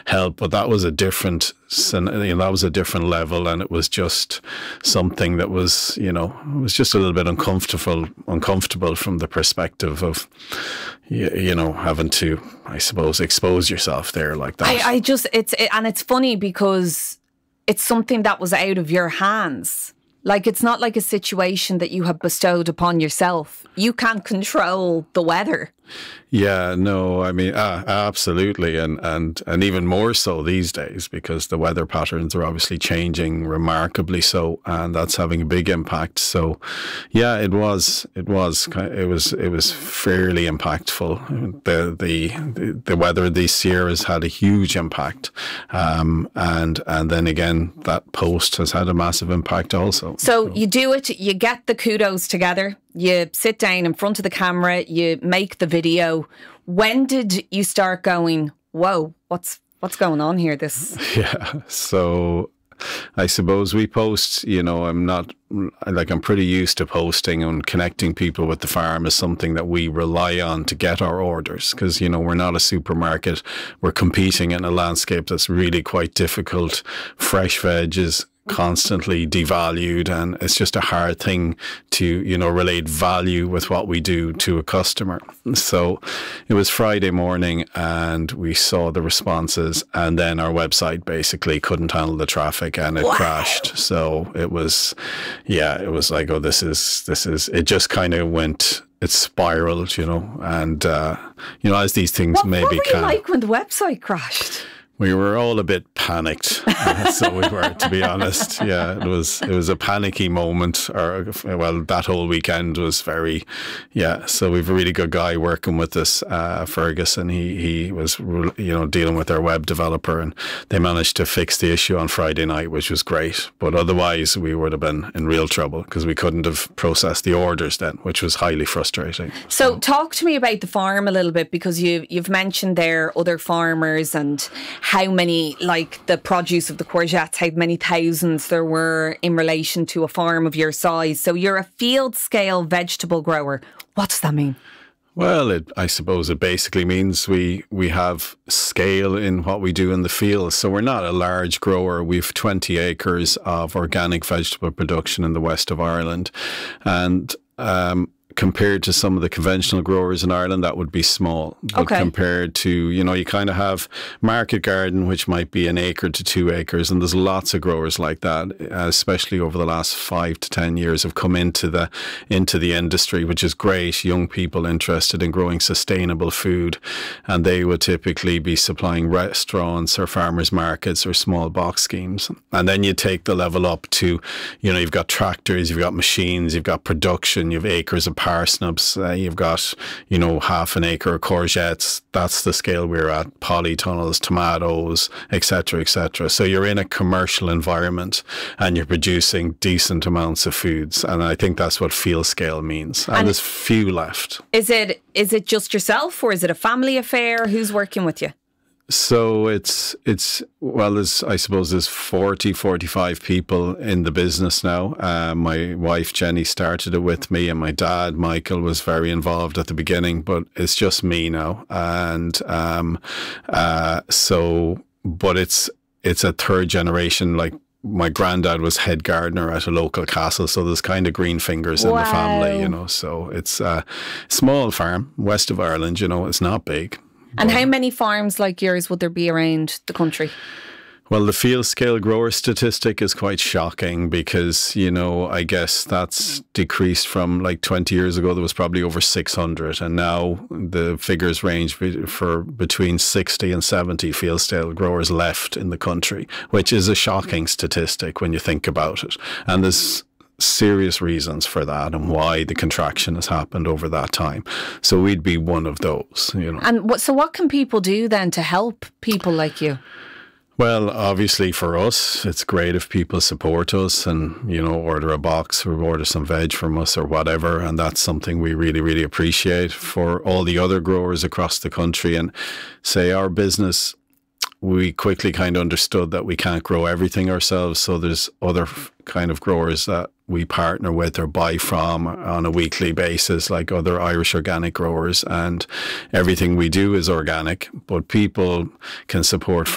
help. But that was a different, that was a different level, and it was just something that was, it was just a little bit uncomfortable from the perspective of, having to, I suppose, expose yourself there like that. And it's funny because it's something that was out of your hands. Like, it's not like a situation that you have bestowed upon yourself. You can't control the weather. Yeah, no, I mean, absolutely. And even more so these days, because the weather patterns are obviously changing remarkably so, and that's having a big impact. So yeah, it was fairly impactful. The weather this year has had a huge impact. And then again, that post has had a massive impact also. So you do it, you get the kudos together, you sit down in front of the camera, you make the video. When did you start going, whoa, what's going on here? Yeah, so I suppose we post, I'm pretty used to posting, and connecting people with the farm is something that we rely on to get our orders, because, we're not a supermarket. We're competing in a landscape that's really quite difficult. Fresh veg is constantly devalued, and it's just a hard thing to, relate value with what we do to a customer. So it was Friday morning and we saw the responses, and then our website basically couldn't handle the traffic and it crashed. So it was like, oh, this is, it just kind of went, it spiraled, and, as these things maybe can. What were you like when the website crashed? We were all a bit panicked, so we were, to be honest. Yeah, it was a panicky moment. That whole weekend was very, So we've a really good guy working with us, Fergus, and he was, dealing with our web developer, and they managed to fix the issue on Friday night, which was great. But otherwise, we would have been in real trouble because we couldn't have processed the orders then, which was highly frustrating. So talk to me about the farm a little bit, because you've mentioned there other farmers and how many, like the produce of the courgettes, how many thousands there were in relation to a farm of your size. So you're a field scale vegetable grower. What does that mean? Well, I suppose it basically means we have scale in what we do in the field. So we're not a large grower. We've 20 acres of organic vegetable production in the west of Ireland. And compared to some of the conventional growers in Ireland, that would be small. But compared to, you kind of have market garden, which might be 1 acre to 2 acres. And there's lots of growers like that, especially over the last 5 to 10 years have come into the industry, which is great. Young people interested in growing sustainable food. And they would typically be supplying restaurants or farmers markets or small box schemes. And then you take the level up to, you've got tractors, you've got machines, you've got production, you've acres of parsnips, you've got, 1/2 acre of courgettes. That's the scale we're at. Polytunnels, tomatoes, etc., etc. So you're in a commercial environment and you're producing decent amounts of foods. And I think that's what field scale means. And there's few left. Is it just yourself, or is it a family affair? Who's working with you? So I suppose there's 40, 45 people in the business now. My wife, Jenny, started it with me, and my dad, Michael, was very involved at the beginning, but it's just me now. And but it's a third generation, like my granddad was head gardener at a local castle, so there's kind of green fingers in the family, so it's a small farm, west of Ireland, it's not big. And how many farms like yours would there be around the country? Well, the field scale grower statistic is quite shocking because, I guess that's decreased from like 20 years ago. There was probably over 600. And now the figures range for between 60 and 70 field scale growers left in the country, which is a shocking statistic when you think about it. And there's serious reasons for that and why the contraction has happened over that time. So we'd be one of those, And what can people do then to help people like you? Well, obviously for us, it's great if people support us and, order a box or order some veg from us or whatever. And that's something we really, really appreciate. For all the other growers across the country, and say our business, we quickly kind of understood that we can't grow everything ourselves. So there's other kind of growers that we partner with or buy from on a weekly basis, like other Irish organic growers. And everything we do is organic, but people can support